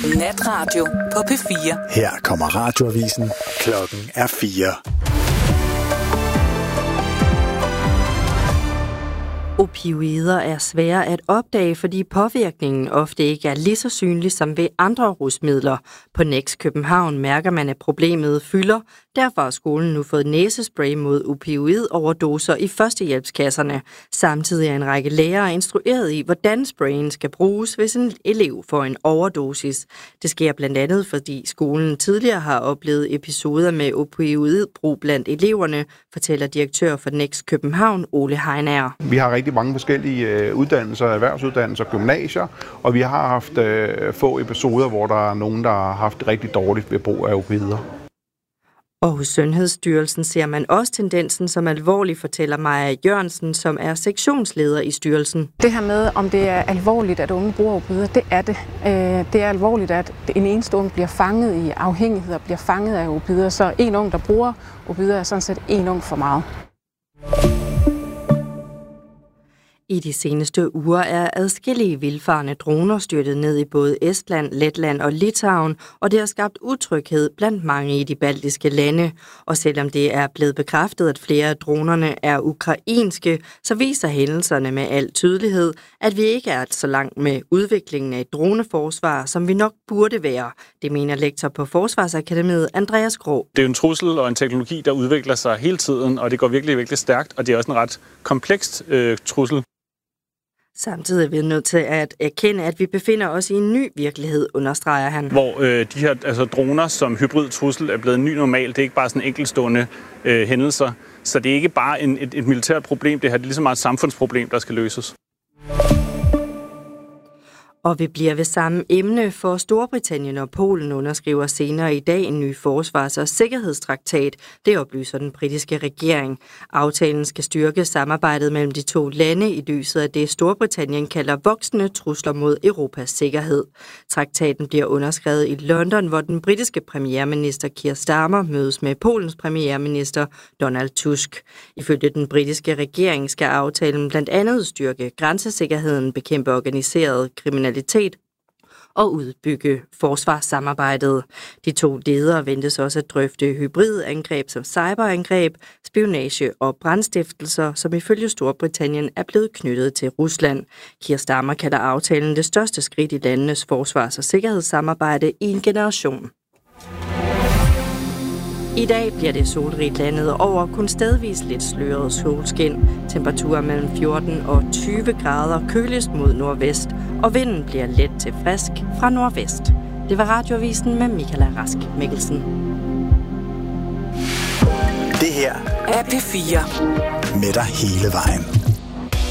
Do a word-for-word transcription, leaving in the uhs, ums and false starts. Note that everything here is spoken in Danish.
Natradio på P fire. Her kommer radioavisen. Klokken er fire. Opioider er svære at opdage, fordi påvirkningen ofte ikke er lige så synlig som ved andre rusmidler. På Next København mærker man, at problemet fylder. Derfor har skolen nu fået næsespray mod opioidoverdoser i førstehjælpskasserne. Samtidig er en række lærere instrueret i, hvordan sprayen skal bruges, hvis en elev får en overdosis. Det sker blandt andet, fordi skolen tidligere har oplevet episoder med opioidbrug blandt eleverne, fortæller direktør for Next København, Ole Heinager. Vi har rigtig mange forskellige uddannelser, erhvervsuddannelser, gymnasier, og vi har haft øh, få episoder, hvor der er nogen, der har haft det rigtig dårligt ved brug af opioider. Og hos Sundhedsstyrelsen ser man også tendensen som alvorlig, fortæller Maja Jørgensen, som er sektionsleder i styrelsen. Det her med, om det er alvorligt, at unge bruger opioider, det er det. Det er alvorligt, at en eneste ung bliver fanget i afhængighed og bliver fanget af opioider. Så en ung, der bruger opioider, er sådan set en ung for meget. I de seneste uger er adskillige vildfarne droner styrtet ned i både Estland, Letland og Litauen, og det har skabt utryghed blandt mange i de baltiske lande. Og selvom det er blevet bekræftet, at flere af dronerne er ukrainske, så viser hændelserne med al tydelighed, at vi ikke er så langt med udviklingen af et droneforsvar, som vi nok burde være. Det mener lektor på Forsvarsakademiet, Andreas Grå. Det er en trussel og en teknologi, der udvikler sig hele tiden, og det går virkelig, virkelig stærkt, og det er også en ret kompleks øh, trussel. Samtidig er vi nødt til at erkende, at vi befinder os i en ny virkelighed, understreger han. Hvor øh, de her altså, droner som hybrid trussel er blevet en ny normal. Det er ikke bare sådan enkeltstående øh, hændelser. Så det er ikke bare en, et, et militært problem. Det her det er lige så meget et samfundsproblem, der skal løses. Og vi bliver ved samme emne, for Storbritannien og Polen underskriver senere i dag en ny forsvars- og sikkerhedstraktat. Det oplyser den britiske regering. Aftalen skal styrke samarbejdet mellem de to lande i lyset af det, Storbritannien kalder voksende trusler mod Europas sikkerhed. Traktaten bliver underskrevet i London, hvor den britiske premierminister Keir Starmer mødes med Polens premierminister Donald Tusk. Ifølge den britiske regering skal aftalen blandt andet styrke grænsesikkerheden, bekæmpe organiseret kriminalitet og udbygge forsvarssamarbejdet. De to ledere ventes også at drøfte hybridangreb som cyberangreb, spionage og brandstiftelser, som ifølge Storbritannien er blevet knyttet til Rusland. Keir Starmer kalder aftalen det største skridt i landenes forsvars- og sikkerhedssamarbejde i en generation. I dag bliver det solrigt landet over, kun stedvis lidt sløret solskin. Temperaturer mellem fjorten og tyve grader, køligst mod nordvest, og vinden bliver let til frisk fra nordvest. Det var radioavisen med Michaela Rask Mikkelsen. Det her er P fire. Med dig hele vejen.